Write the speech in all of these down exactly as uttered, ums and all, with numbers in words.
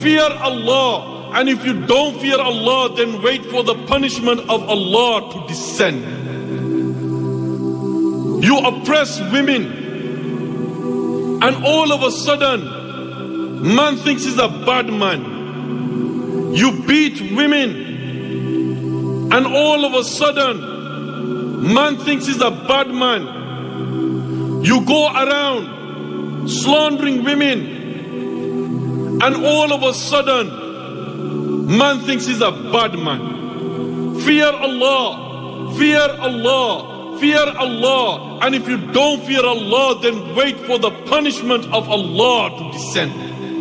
Fear Allah, and if you don't fear Allah, then wait for the punishment of Allah to descend. You oppress women, and all of a sudden, man thinks he's a bad man. You beat women, and all of a sudden, man thinks he's a bad man. You go around slandering women, and all of a sudden, man thinks he's a bad man. Fear Allah, fear Allah, fear Allah. And if you don't fear Allah, then wait for the punishment of Allah to descend.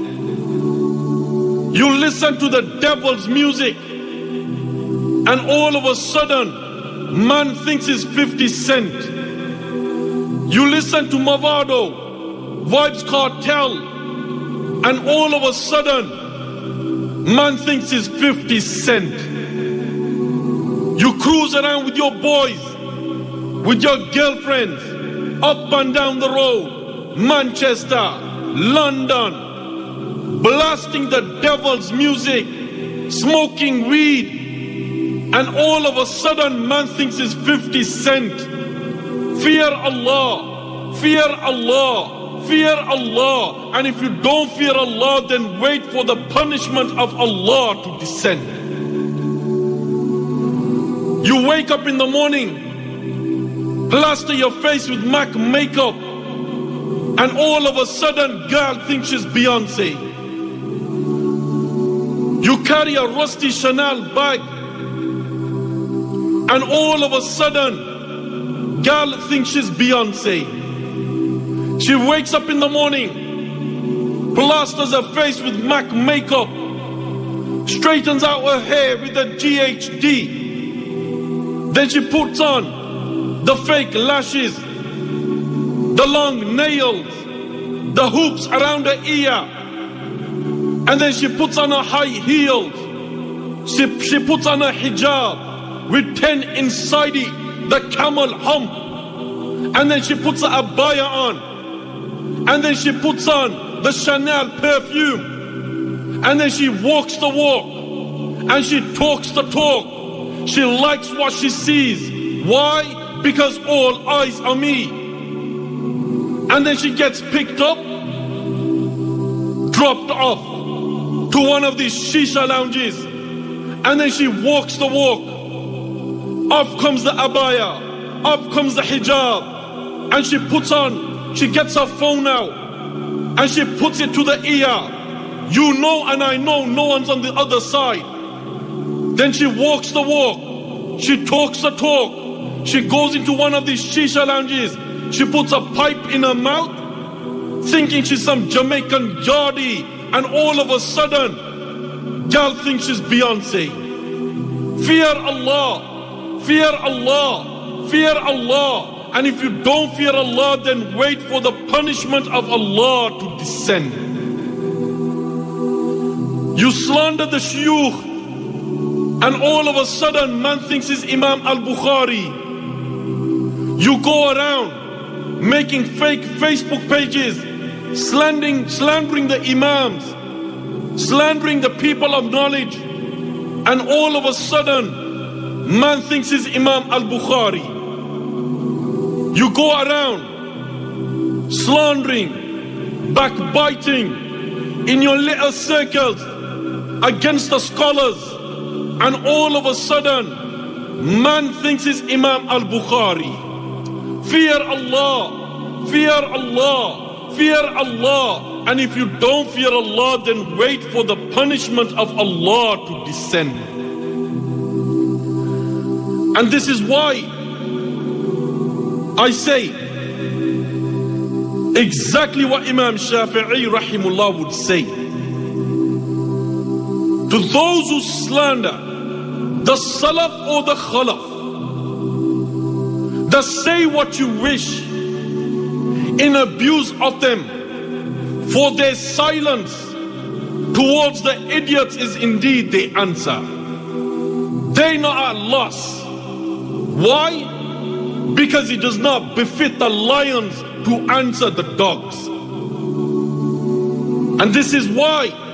You listen to the devil's music, and all of a sudden, man thinks he's fifty cent. You listen to Mavado, Vibes Cartel, and all of a sudden, man thinks he's fifty cent. You cruise around with your boys, with your girlfriends, up and down the road, Manchester, London, blasting the devil's music, smoking weed, and all of a sudden, man thinks he's fifty cent. Fear Allah, fear Allah. Fear Allah, and if you don't fear Allah, then wait for the punishment of Allah to descend. You wake up in the morning, plaster your face with MAC makeup, and all of a sudden, girl thinks she's Beyonce. You carry a rusty Chanel bag, and all of a sudden, girl thinks she's Beyonce. She wakes up in the morning, plasters her face with MAC makeup, straightens out her hair with a G H D. Then she puts on the fake lashes, the long nails, the hoops around her ear, and then she puts on her high heels. She, she puts on her hijab with ten inside it, the camel hump, and then she puts her abaya on. And then she puts on the Chanel perfume. And then she walks the walk. And she talks the talk. She likes what she sees. Why? Because all eyes are me. And then she gets picked up, dropped off to one of these shisha lounges. And then she walks the walk. Off comes the abaya. Off comes the hijab. And she puts on She gets her phone out and she puts it to the ear. You know and I know no one's on the other side. Then she walks the walk. She talks the talk. She goes into one of these shisha lounges. She puts a pipe in her mouth, thinking she's some Jamaican yardie. And all of a sudden, girl thinks she's Beyonce. Fear Allah. Fear Allah. Fear Allah. And if you don't fear Allah, then wait for the punishment of Allah to descend. You slander the shuyukh, and all of a sudden man thinks he's Imam al-Bukhari. You go around making fake Facebook pages, slandering, slandering the imams, slandering the people of knowledge, and all of a sudden man thinks he's Imam al-Bukhari. You go around slandering, backbiting in your little circles against the scholars, and all of a sudden man thinks it's Imam al-Bukhari. Fear Allah, fear Allah, fear Allah. And if you don't fear Allah, then wait for the punishment of Allah to descend. And this is why I say exactly what Imam Shafi'i rahimullah would say. To those who slander the Salaf or the Khalaf, that say what you wish in abuse of them, for their silence towards the idiots is indeed the answer. They not at loss. Why? Because it does not befit the lions to answer the dogs. And this is why